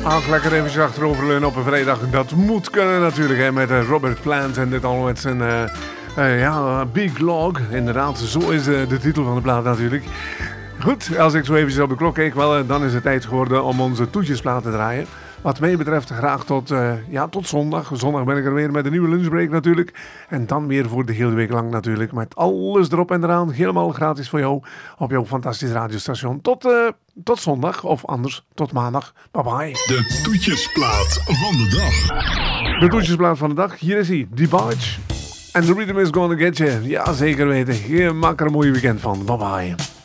Lekker even achteroverleunen op een vrijdag. Dat moet kunnen natuurlijk, hè, met Robert Plant en dit al met zijn Big Log. Inderdaad, zo is de titel van de plaat natuurlijk. Goed, als ik zo eventjes op de klok kijk, dan is het tijd geworden om onze toetjesplaat te draaien. Wat mij betreft graag tot zondag. Zondag ben ik er weer met een nieuwe lunchbreak natuurlijk. En dan weer voor de hele week lang natuurlijk. Met alles erop en eraan. Helemaal gratis voor jou op jouw fantastisch radiostation. Tot zondag of anders tot maandag. Bye bye. De toetjesplaat van de dag. De toetjesplaat van de dag. Hier is hij. Debauch. En The Rhythm Is Gonna Get You. Ja, zeker weten. Maak er een mooie weekend van. Bye bye.